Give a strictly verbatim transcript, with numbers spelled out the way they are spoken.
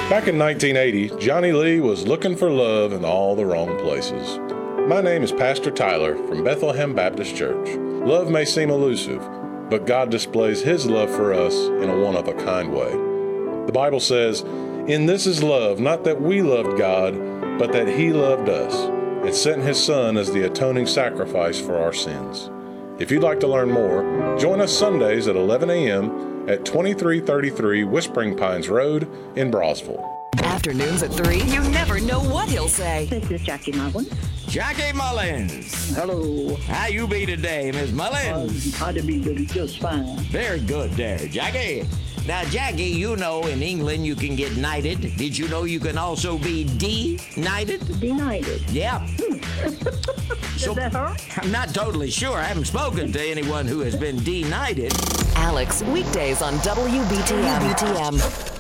Back in nineteen eighty, Johnny Lee was looking for love in all the wrong places. My name is Pastor Tyler from Bethlehem Baptist Church. Love may seem elusive, but God displays His love for us in a one-of-a-kind way. The Bible says, "In this is love, not that we loved God, but that He loved us, and sent His Son as the atoning sacrifice for our sins." If you'd like to learn more, join us Sundays at eleven a.m. at twenty-three thirty-three Whispering Pines Road in Brosville. Afternoons at three, you never know what he'll say. This is Jackie Mullins. Jackie Mullins. Hello. How you be today, Miss Mullins? Uh, I'd be doing just fine. Very good there, Jackie. Now, Jackie, you know in England you can get knighted. Did you know you can also be de-knighted? Denighted. Yeah. Does that hurt? I'm not totally sure. I haven't spoken to anyone who has been de-knighted. Alex, weekdays on W B T M.